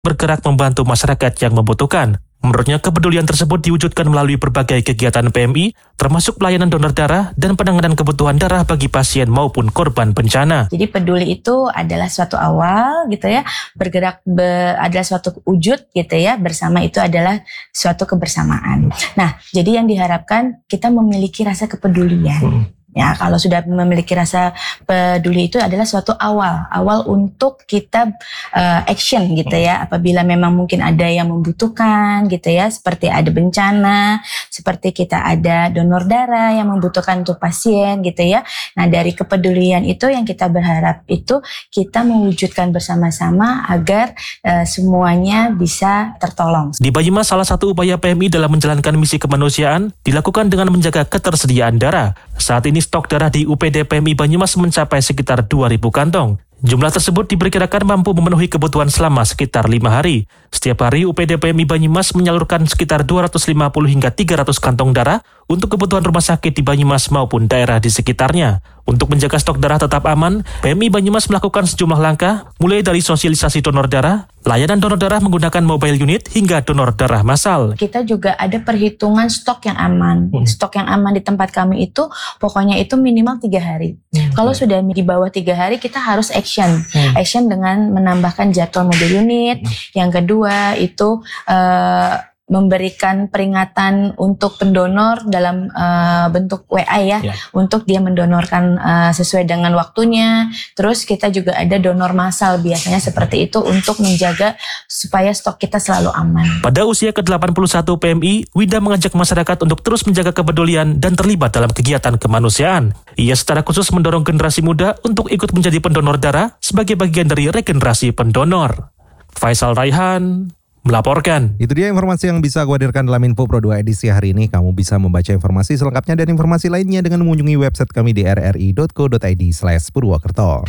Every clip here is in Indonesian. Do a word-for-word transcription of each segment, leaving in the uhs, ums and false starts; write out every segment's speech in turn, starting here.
bergerak membantu masyarakat yang membutuhkan. Menurutnya, kepedulian tersebut diwujudkan melalui berbagai kegiatan P M I, termasuk pelayanan donor darah dan penanganan kebutuhan darah bagi pasien maupun korban bencana. Jadi peduli itu adalah suatu awal gitu ya, bergerak be, adalah suatu wujud gitu ya, bersama itu adalah suatu kebersamaan. Nah, jadi yang diharapkan kita memiliki rasa kepedulian. Hmm. Ya, kalau sudah memiliki rasa peduli itu adalah suatu awal, awal untuk kita uh, action gitu ya. Apabila memang mungkin ada yang membutuhkan gitu ya, seperti ada bencana, seperti kita ada donor darah yang membutuhkan untuk pasien gitu ya. Nah, dari kepedulian itu yang kita berharap itu kita mewujudkan bersama-sama agar uh, semuanya bisa tertolong. Di Banyumas, salah satu upaya P M I dalam menjalankan misi kemanusiaan dilakukan dengan menjaga ketersediaan darah. Saat ini stok darah di U P D P M I Banyumas mencapai sekitar dua ribu kantong. Jumlah tersebut diperkirakan mampu memenuhi kebutuhan selama sekitar lima hari. Setiap hari U P D P M I Banyumas menyalurkan sekitar dua ratus lima puluh hingga tiga ratus kantong darah untuk kebutuhan rumah sakit di Banyumas maupun daerah di sekitarnya. Untuk menjaga stok darah tetap aman, P M I Banyumas melakukan sejumlah langkah, mulai dari sosialisasi donor darah, layanan donor darah menggunakan mobile unit, hingga donor darah massal. Kita juga ada perhitungan stok yang aman. Hmm. Stok yang aman di tempat kami itu pokoknya itu minimal tiga hari. Hmm. Kalau sudah di bawah tiga hari kita harus action. Hmm. Action dengan menambahkan jadwal mobile unit. Hmm. Yang kedua itu uh, memberikan peringatan untuk pendonor dalam uh, bentuk W A ya, yeah. Untuk dia mendonorkan uh, sesuai dengan waktunya. Terus kita juga ada donor massal biasanya seperti itu untuk menjaga supaya stok kita selalu aman. Pada usia ke delapan puluh satu P M I, Winda mengajak masyarakat untuk terus menjaga kepedulian dan terlibat dalam kegiatan kemanusiaan. Ia secara khusus mendorong generasi muda untuk ikut menjadi pendonor darah sebagai bagian dari regenerasi pendonor. Faisal Raihan melaporkan. Itu dia informasi yang bisa aku hadirkan dalam Info Pro dua edisi hari ini. Kamu bisa membaca informasi selengkapnya dan informasi lainnya dengan mengunjungi website kami di r r i dot co dot i d slash purwokerto.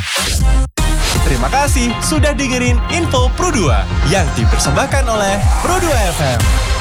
Terima kasih sudah dengerin Info Pro dua yang dipersembahkan oleh Pro dua F M.